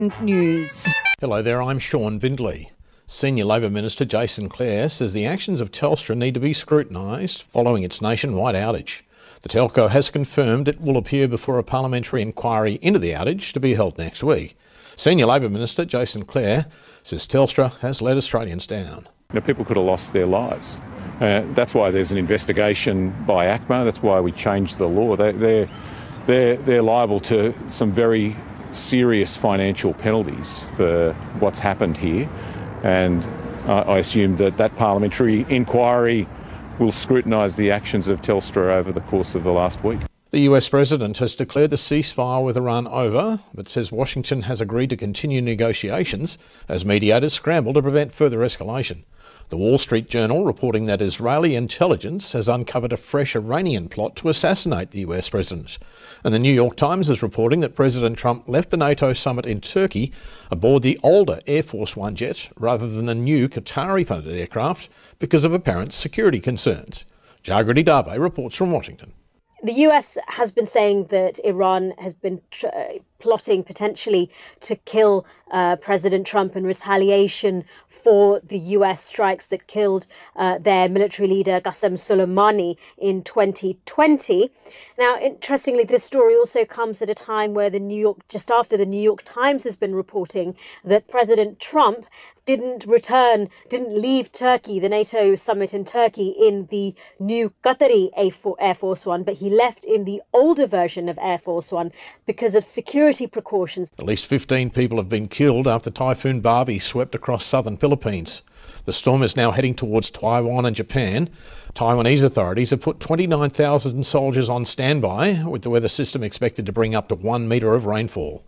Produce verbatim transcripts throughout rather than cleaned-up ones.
News. Hello there, I'm Sean Bindley. Senior Labor Minister Jason Clare says the actions of Telstra need to be scrutinised following its nationwide outage. The telco has confirmed it will appear before a parliamentary inquiry into the outage to be held next week. Senior Labor Minister Jason Clare says Telstra has let Australians down. You know, people could have lost their lives. Uh, that's why there's an investigation by ACMA. That's why we changed the law. They, they're, they're, they're liable to some very serious financial penalties for what's happened here. And uh, I assume that that parliamentary inquiry will scrutinise the actions of Telstra over the course of the last week. The U S President has declared the ceasefire with Iran over, but says Washington has agreed to continue negotiations as mediators scramble to prevent further escalation. The Wall Street Journal reporting that Israeli intelligence has uncovered a fresh Iranian plot to assassinate the U S President. And the New York Times is reporting that President Trump left the NATO summit in Turkey aboard the older Air Force One jet rather than the new Qatari-funded aircraft because of apparent security concerns. Jagriti Dave reports from Washington. The U S has been saying that Iran has been tr- plotting potentially to kill uh, President Trump in retaliation for the U S strikes that killed uh, their military leader Qasem Soleimani in twenty twenty. Now, interestingly, this story also comes at a time where the New York, just after the New York Times has been reporting that President Trump didn't return, didn't leave Turkey, the NATO summit in Turkey, in the new Qatari Air Force One, but he left in the older version of Air Force One because of security precautions. At least fifteen people have been killed after Typhoon Barbie swept across southern Philippines. The storm is now heading towards Taiwan and Japan. Taiwanese authorities have put twenty-nine thousand soldiers on standby, with the weather system expected to bring up to one metre of rainfall.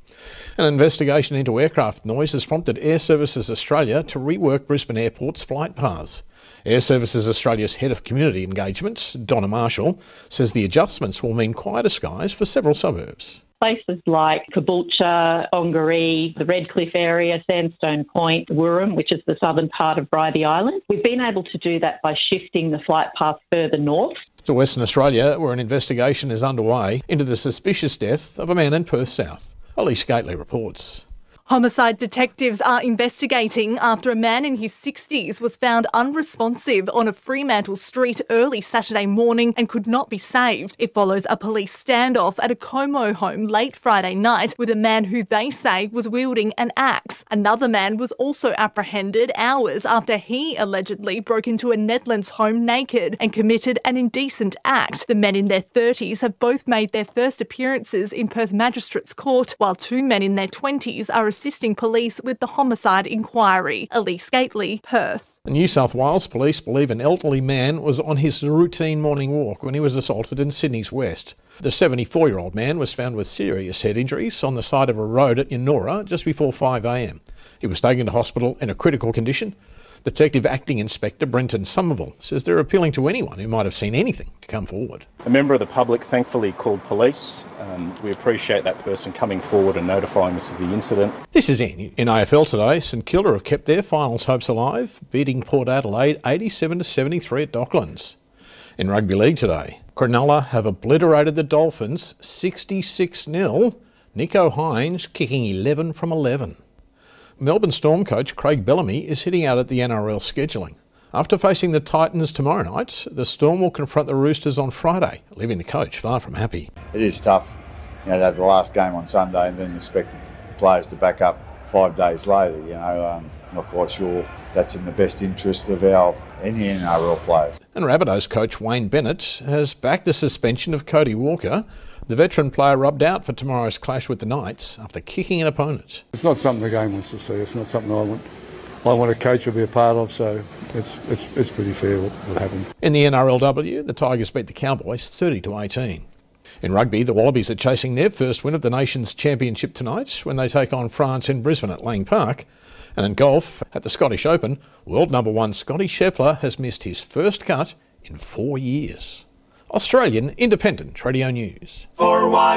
An investigation into aircraft noise has prompted Air Services Australia to rework Brisbane Airport's flight paths. Air Services Australia's Head of Community Engagement, Donna Marshall, says the adjustments will mean quieter skies for several suburbs. Places like Caboolture, Ongaree, the Redcliffe area, Sandstone Point, Wirram, which is the southern part of Bribie Island. We've been able to do that by shifting the flight path further north. To Western Australia, where an investigation is underway into the suspicious death of a man in Perth South. Elise Gately reports. Homicide detectives are investigating after a man in his sixties was found unresponsive on a Fremantle street early Saturday morning and could not be saved. It follows a police standoff at a Como home late Friday night with a man who they say was wielding an axe. Another man was also apprehended hours after he allegedly broke into a Nedlands home naked and committed an indecent act. The men in their thirties have both made their first appearances in Perth Magistrates Court, while two men in their twenties are assisting police with the homicide inquiry. Elise Gately, Perth. New South Wales police believe an elderly man was on his routine morning walk when he was assaulted in Sydney's west. The seventy-four-year-old man was found with serious head injuries on the side of a road at Yennora just before five a m. He was taken to hospital in a critical condition. Detective Acting Inspector Brenton Somerville says they're appealing to anyone who might have seen anything to come forward. A member of the public thankfully called police. Um, we appreciate that person coming forward and notifying us of the incident. This is in. In A F L today, St Kilda have kept their finals hopes alive, beating Port Adelaide eighty-seven to seventy-three at Docklands. In Rugby League today, Cronulla have obliterated the Dolphins sixty-six nil, Nico Hines kicking eleven from eleven. Melbourne Storm coach Craig Bellamy is hitting out at the N R L scheduling. After facing the Titans tomorrow night, the Storm will confront the Roosters on Friday, leaving the coach far from happy. It is tough, you know, to have the last game on Sunday and then expect the players to back up five days later. You know, um, not quite sure that's in the best interest of our any N R L players. And Rabbitohs coach Wayne Bennett has backed the suspension of Cody Walker. The veteran player rubbed out for tomorrow's clash with the Knights after kicking an opponent. It's not something the game wants to see. It's not something I want. I want a coach to be a part of. So it's it's it's pretty fair what, what happened. In the N R L W, the Tigers beat the Cowboys thirty to eighteen. In rugby, the Wallabies are chasing their first win of the nation's championship tonight when they take on France in Brisbane at Lang Park. And in golf, at the Scottish Open, world number one Scotty Scheffler has missed his first cut in four years. Australian Independent Radio News. For